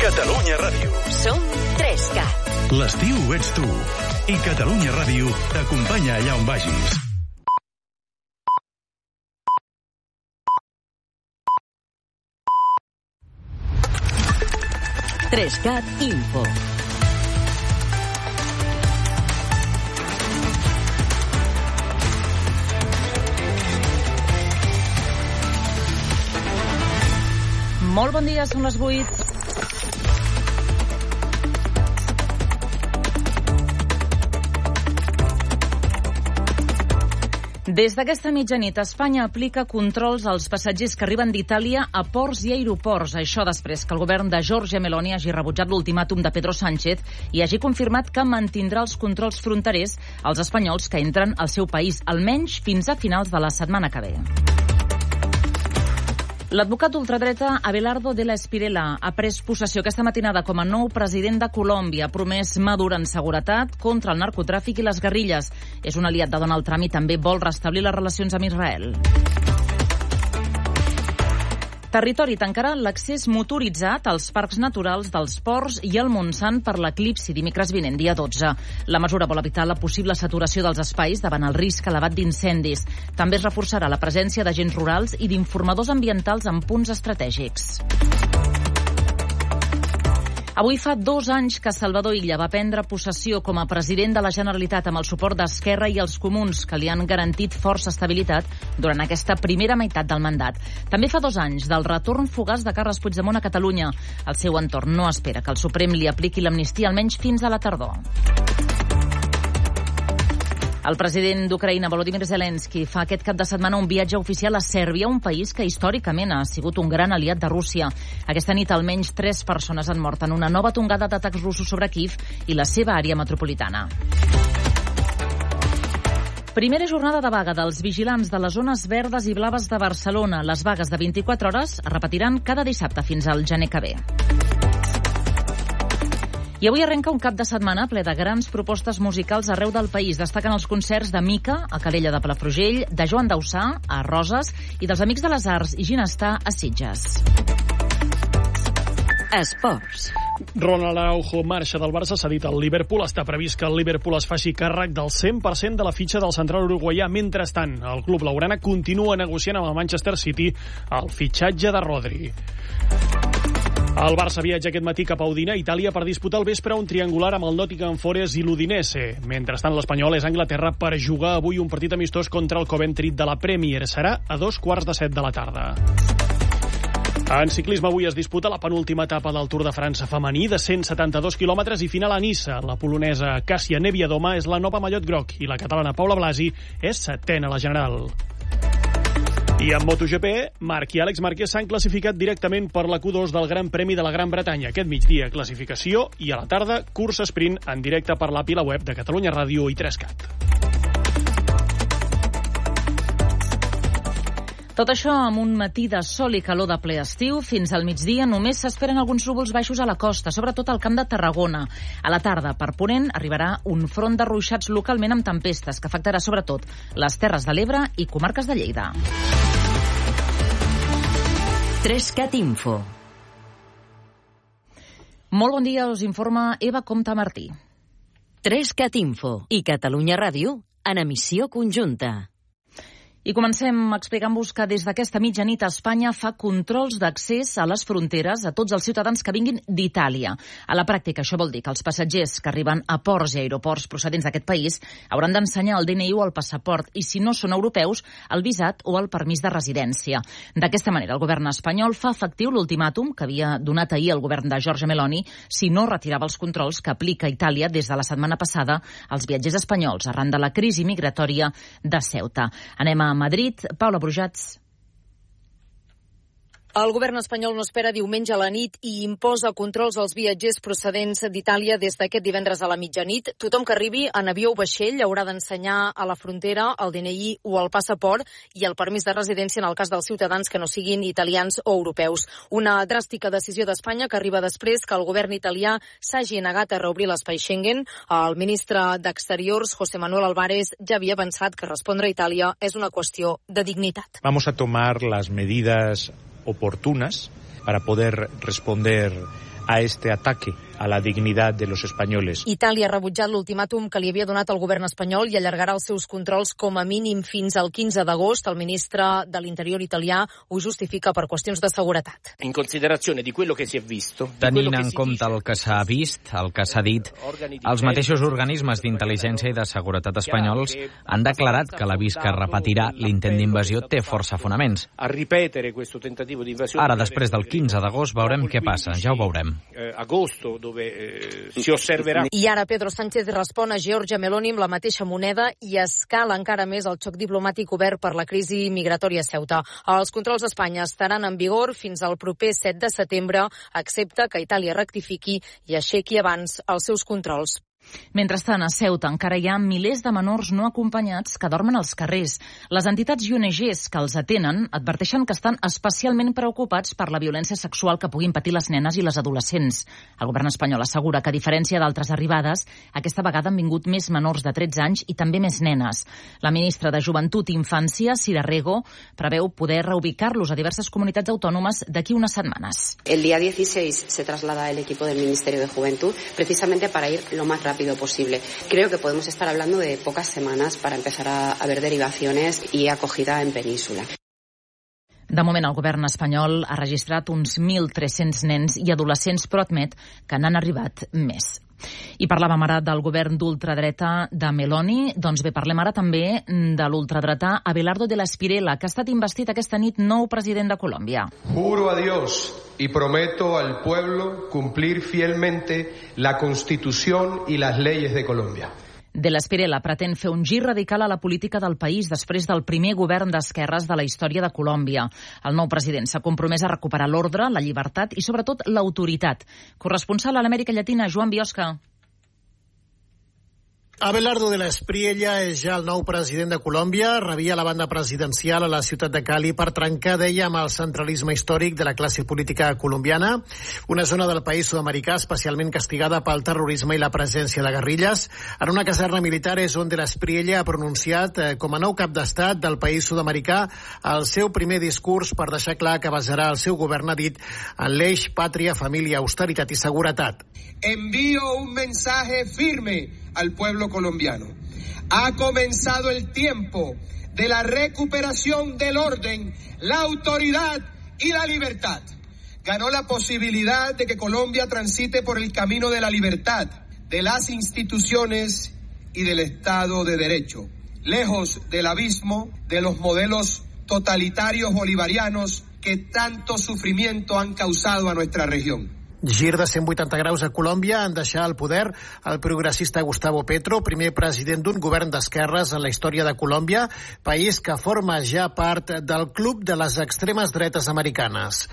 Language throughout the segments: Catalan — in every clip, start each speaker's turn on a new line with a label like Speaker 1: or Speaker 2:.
Speaker 1: Catalunya Ràdio.
Speaker 2: Som 3CAT.
Speaker 1: L'estiu ets tu. I Catalunya Ràdio t'acompanya allà on vagis.
Speaker 2: Trescat Info.
Speaker 3: Molt bon dia, són les 8. Des d'aquesta mitjanit, Espanya aplica controls als passatgers que arriben d'Itàlia a ports i aeroports. Això després que el govern de Giorgia Meloni hagi rebutjat l'ultimàtum de Pedro Sánchez i hagi confirmat que mantindrà els controls fronterers als espanyols que entren al seu país, almenys fins a finals de la setmana que ve. L'advocat d'ultradreta Abelardo de la Espriella ha pres possessió aquesta matinada com a nou president de Colòmbia. Ha promès Maduro en seguretat contra el narcotràfic i les guerrilles. És un aliat de Donald Trump i també vol restablir les relacions amb Israel. Territori tancarà l'accés motoritzat als parcs naturals dels ports i al Montsant per l'eclipsi dimecres vinent, dia 12. La mesura vol evitar la possible saturació dels espais davant el risc elevat d'incendis. També es reforçarà la presència d'agents rurals i d'informadors ambientals en punts estratègics. Avui fa 2 anys que Salvador Illa va prendre possessió com a president de la Generalitat amb el suport d'Esquerra i els Comuns, que li han garantit força estabilitat durant aquesta primera meitat del mandat. També fa 2 anys del retorn fugaç de Carles Puigdemont a Catalunya. El seu entorn no espera que el Suprem li apliqui l'amnistia almenys fins a la tardor. El president d'Ucraïna, Volodymyr Zelensky, fa aquest cap de setmana un viatge oficial a Sèrbia, un país que històricament ha sigut un gran aliat de Rússia. Aquesta nit almenys 3 persones han mort en una nova tongada d'atacs russos sobre Kíev i la seva àrea metropolitana. Primera jornada de vaga dels vigilants de les zones verdes i blaves de Barcelona. Les vagues de 24 hores es repetiran cada dissabte fins al gener que ve. I avui arrenca un cap de setmana ple de grans propostes musicals arreu del país. Destaquen els concerts de Mica, a Calella de Palafrugell, de Joan Dausà, a Roses, i dels Amics de les Arts i Ginestar, a Sitges.
Speaker 2: Esports.
Speaker 4: Ronald Araujo marxa del Barça, s'ha dit al Liverpool. Està previst que el Liverpool es faci càrrec del 100% de la fitxa del central uruguaià. Mentrestant, el club blaugrana continua negociant amb el Manchester City el fitxatge de Rodri. El Barça viatja aquest matí cap a Udine, Itàlia, per disputar al vespre un triangular amb el Nottingham Forest i l'Udinese. Mentrestant, l'Espanyol és a Anglaterra per jugar avui un partit amistós contra el Coventry de la Premier. Serà a 7:15 de la tarda. En ciclisme avui es disputa la penúltima etapa del Tour de França femení de 172 quilòmetres i final a Niça. La polonesa Càssia Neviadoma és la nova mallot groc i la catalana Paula Blasi és 7ena a la general. I en MotoGP, Marc i Àlex Márquez s'han classificat directament per la Q2 del Gran Premi de la Gran Bretanya. Aquest migdia, classificació, i a la tarda, cursa sprint en directe per l'API, la web de Catalunya Ràdio i 3CAT.
Speaker 3: Tot això amb un matí de sol i calor de ple estiu. Fins al migdia només s'esperen alguns núvols baixos a la costa, sobretot al Camp de Tarragona. A la tarda, per ponent, arribarà un front de ruixats localment amb tempestes, que afectarà sobretot les Terres de l'Ebre i comarques de Lleida.
Speaker 2: 3CAT Info.
Speaker 3: Molt bon dia, us informa Eva Comte Martí.
Speaker 2: 3CAT Info i Catalunya Ràdio en emissió conjunta.
Speaker 3: I comencem explicant-vos que des d'aquesta mitjanit Espanya fa controls d'accés a les fronteres a tots els ciutadans que vinguin d'Itàlia. A la pràctica, això vol dir que els passatgers que arriben a ports i aeroports procedents d'aquest país hauran d'ensenyar el DNI o el passaport i, si no són europeus, el visat o el permís de residència. D'aquesta manera, el govern espanyol fa efectiu l'ultimàtum que havia donat ahir el govern de Giorgia Meloni si no retirava els controls que aplica Itàlia des de la setmana passada als viatgers espanyols arran de la crisi migratòria de Ceuta. Anem a Madrid, Paula Brujats.
Speaker 5: El govern espanyol no espera diumenge a la nit i imposa controls als viatgers procedents d'Itàlia des d'aquest divendres a la mitjanit. Tothom que arribi en avió o vaixell haurà d'ensenyar a la frontera el DNI o el passaport i el permís de residència en el cas dels ciutadans que no siguin italians o europeus. Una dràstica decisió d'Espanya que arriba després que el govern italià s'hagi negat a reobrir l'espai Schengen. El ministre d'Exteriors, José Manuel Álvarez, ja havia avançat que respondre a Itàlia és una qüestió de dignitat.
Speaker 6: Vamos a tomar las medidas oportunas para poder responder a este ataque a la dignidad de los españoles.
Speaker 5: Itàlia ha rebutjat l'ultimàtum que li havia donat el govern espanyol i allargarà els seus controls com a mínim fins al 15 d'agost. El ministre de l'Interior italià ho justifica per qüestions de seguretat.
Speaker 7: In considerazione di quello che si è visto,
Speaker 8: tenint en compte el que s'ha vist, el que s'ha dit, els mateixos organismes d'intel·ligència i de seguretat espanyols han declarat que l'avís que repetirà l'intent d'invasió té força fonaments. Ara, després del 15 d'agost, veurem què passa, ja ho veurem.
Speaker 5: I ara Pedro Sánchez respon a Giorgia Meloni amb la mateixa moneda i escala encara més el xoc diplomàtic obert per la crisi migratòria a Ceuta. Els controls a Espanya estaran en vigor fins al proper 7 de setembre, excepte que Itàlia rectifiqui i aixequi abans els seus controls.
Speaker 3: Mentrestant, a Ceuta encara hi ha milers de menors no acompanyats que dormen als carrers. Les entitats i ONGs que els atenen adverteixen que estan especialment preocupats per la violència sexual que puguin patir les nenes i les adolescents. El govern espanyol assegura que, a diferència d'altres arribades, aquesta vegada han vingut més menors de 13 anys i també més nenes. La ministra de Joventut i Infància, Sira Rego, preveu poder reubicar-los a diverses comunitats autònomes d'aquí unes setmanes.
Speaker 9: El día 16 se traslada el equipo del Ministerio de Juventud precisamente para ir lo más rápido posible. Creo que podemos estar hablando de pocas semanas para empezar a ver derivaciones y acogida en península.
Speaker 3: De moment, el govern espanyol ha registrat uns 1.300 nens i adolescents, però admet que n'han arribat més. I parlàvem ara del govern d'ultradreta de Meloni. Doncs bé, parlem ara també de l'ultradretà Abelardo de la Espriella, que ha estat investit aquesta nit nou president de Colòmbia.
Speaker 10: Juro a Dios y prometo al pueblo cumplir fielmente la Constitución y las leyes de Colombia.
Speaker 3: De la Espriella pretén fer un gir radical a la política del país després del primer govern d'esquerres de la història de Colòmbia. El nou president s'ha compromès a recuperar l'ordre, la llibertat i, sobretot, l'autoritat. Corresponsal a l'Amèrica Llatina, Joan Biosca.
Speaker 11: Abelardo de la Espriella és ja el nou president de Colòmbia. Rebia la banda presidencial a la ciutat de Cali per trencar, dèiem, el centralisme històric de la classe política colombiana, una zona del país sud-americà especialment castigada pel terrorisme i la presència de guerrilles. En una caserna militar és on de la Espriella ha pronunciat com a nou cap d'estat del país sud-americà el seu primer discurs per deixar clar que basarà el seu govern, ha dit, en l'eix pàtria, família, austeritat i seguretat.
Speaker 12: Envío un mensaje firme al pueblo colombiano. Ha comenzado el tiempo de la recuperación del orden, la autoridad y la libertad. Ganó la posibilidad de que Colombia transite por el camino de la libertad, de las instituciones y del Estado de Derecho, lejos del abismo de los modelos totalitarios bolivarianos que tanto sufrimiento han causado a nuestra región.
Speaker 11: Gir de 180 graus a Colòmbia en deixar el poder el progressista Gustavo Petro, primer president d'un govern d'esquerres en la història de Colòmbia, país que forma ja part del club de les extremes dretes americanes.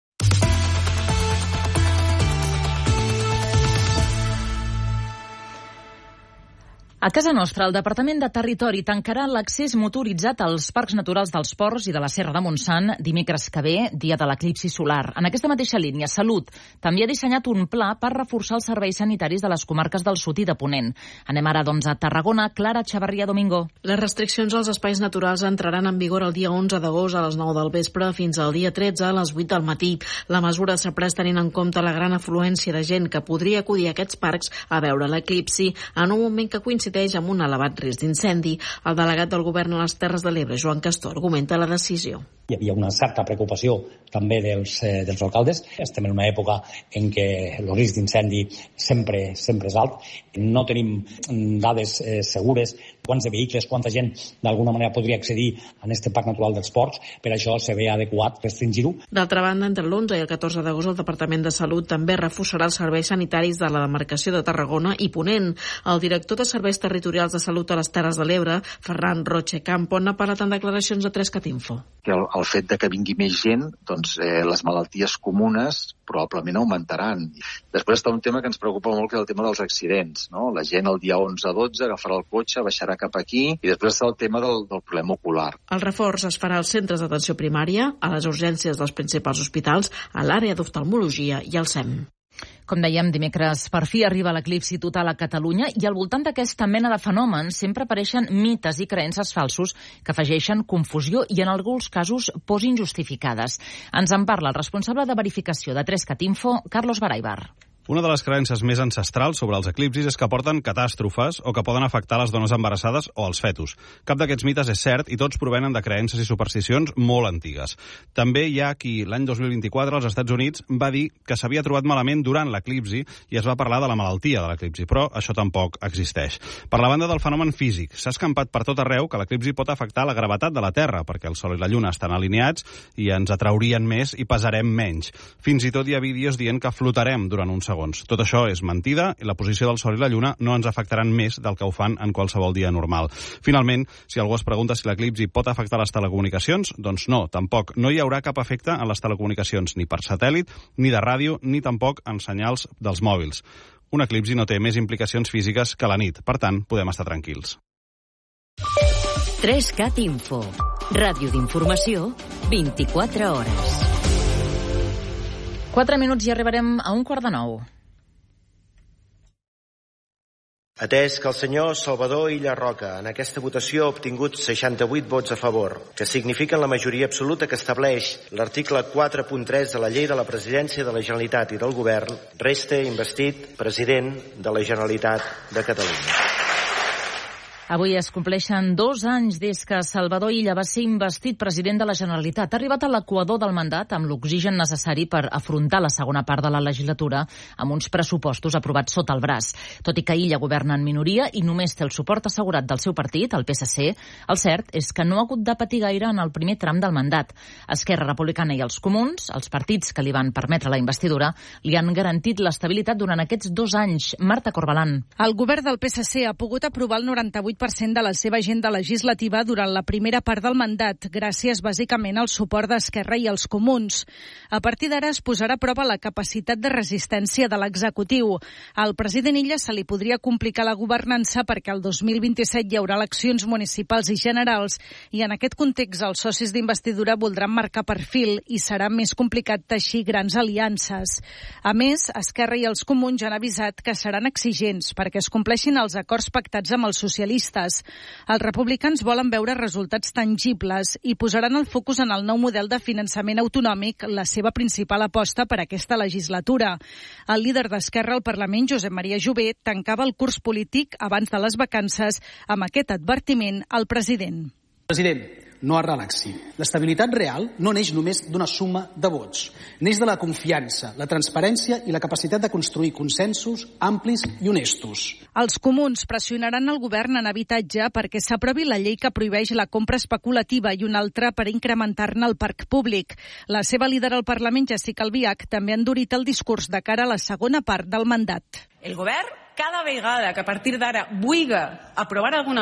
Speaker 3: A casa nostra, el Departament de Territori tancarà l'accés motoritzat als parcs naturals dels Ports i de la Serra de Montsant dimecres que ve, dia de l'eclipsi solar. En aquesta mateixa línia, Salut també ha dissenyat un pla per reforçar els serveis sanitaris de les comarques del Sud i de Ponent. Anem ara, doncs, a Tarragona. Clara Chavarria Domingo.
Speaker 13: Les restriccions als espais naturals entraran en vigor el dia 11 d'agost a les 9 del vespre fins al dia 13 a les 8 del matí. La mesura s'ha pres tenint en compte la gran afluència de gent que podria acudir a aquests parcs a veure l'eclipsi en un moment que coincideix amb un elevat risc d'incendi. El delegat del govern a les Terres de l'Ebre, Joan Castor, argumenta la decisió.
Speaker 14: Hi havia una certa preocupació també dels alcaldes. Estem en una època en què el risc d'incendi sempre és alt. No tenim dades segures quants de vehicles, quanta gent d'alguna manera podria accedir a aquest parc natural dels Ports. Per això se ve adequat restringir-ho.
Speaker 13: D'altra banda, entre l'11 i el 14 d'agost el Departament de Salut també reforçarà els serveis sanitaris de la demarcació de Tarragona i Ponent. El director de Serveis Territorials de Salut a les Terres de l'Ebre, Ferran Roche Campon, ha parlat en declaracions a 3catinfo.
Speaker 15: El fet de que vingui més gent, doncs les malalties comunes probablement augmentaran. Després està un tema que ens preocupa molt, que és el tema dels accidents, no? La gent el dia 11-12 agafarà el cotxe, baixarà cap aquí, i després està el tema del problema ocular.
Speaker 13: El reforç es farà als centres d'atenció primària, a les urgències dels principals hospitals, a l'àrea d'oftalmologia i al SEM.
Speaker 3: Com dèiem, dimecres per fi arriba l'eclipsi total a Catalunya i al voltant d'aquesta mena de fenòmens sempre apareixen mites i creences falsos que afegeixen confusió i en alguns casos pors injustificades. Ens en parla el responsable de verificació de 3cat Info, Carlos Baraibar.
Speaker 16: Una de les creences més ancestrals sobre els eclipsis és que porten catàstrofes o que poden afectar les dones embarassades o els fetus. Cap d'aquests mites és cert i tots provenen de creences i supersticions molt antigues. També hi ha qui l'any 2024 als Estats Units va dir que s'havia trobat malament durant l'eclipsi i es va parlar de la malaltia de l'eclipsi, però això tampoc existeix. Per la banda del fenomen físic, s'ha escampat per tot arreu que l'eclipsi pot afectar la gravetat de la Terra, perquè el Sol i la Lluna estan alineats i ens atraurien més i pesarem menys. Fins i tot hi ha vídeos dient que flotarem durant un segon. Tot això és mentida i la posició del Sol i la Lluna no ens afectaran més del que ho fan en qualsevol dia normal. Finalment, si algú es pregunta si l'eclipsi pot afectar les telecomunicacions, doncs no, tampoc. No hi haurà cap efecte en les telecomunicacions ni per satèl·lit, ni de ràdio, ni tampoc en senyals dels mòbils. Un eclipsi no té més implicacions físiques que la nit, per tant, podem estar tranquils.
Speaker 2: 3cat Info. Ràdio d'informació, 24 hores.
Speaker 3: 4 minuts i arribarem a 8:45.
Speaker 17: Atès que el senyor Salvador Illa Roca en aquesta votació ha obtingut 68 vots a favor, que signifiquen la majoria absoluta que estableix l'article 4.3 de la Llei de la Presidència de la Generalitat i del Govern, resta investit president de la Generalitat de Catalunya.
Speaker 3: Avui es compleixen 2 anys des que Salvador Illa va ser investit president de la Generalitat. Ha arribat a l'equador del mandat amb l'oxigen necessari per afrontar la segona part de la legislatura amb uns pressupostos aprovats sota el braç. Tot i que Illa governa en minoria i només té el suport assegurat del seu partit, el PSC, el cert és que no ha hagut de patir gaire en el primer tram del mandat. Esquerra Republicana i els Comuns, els partits que li van permetre la investidura, li han garantit l'estabilitat durant aquests 2 anys. Marta Corbalán.
Speaker 18: El govern del PSC ha pogut aprovar el 98% de la seva agenda legislativa durant la primera part del mandat, gràcies bàsicament al suport d'Esquerra i els Comuns. A partir d'ara es posarà a prova la capacitat de resistència de l'executiu. Al president Illa se li podria complicar la governança perquè el 2027 hi haurà eleccions municipals i generals i en aquest context els socis d'investidura voldran marcar perfil i serà més complicat teixir grans aliances. A més, Esquerra i els Comuns ja han avisat que seran exigents perquè es compleixin els acords pactats amb els socialistes. Els republicans volen veure resultats tangibles i posaran el focus en el nou model de finançament autonòmic, la seva principal aposta per aquesta legislatura. El líder d'Esquerra al Parlament, Josep Maria Jové, tancava el curs polític abans de les vacances amb aquest advertiment al president.
Speaker 19: President, no es relaxi. L'estabilitat real no neix només d'una suma de vots. Neix de la confiança, la transparència i la capacitat de construir consensos amplis i honestos.
Speaker 18: Els Comuns pressionaran el govern en habitatge perquè s'aprovi la llei que prohibeix la compra especulativa i una altra per incrementar-ne el parc públic. La seva líder al Parlament, Jessica Albiach, també ha endurit el discurs de cara a la segona part del mandat.
Speaker 20: El govern cada vegada que a partir d'ara vulga aprovar alguna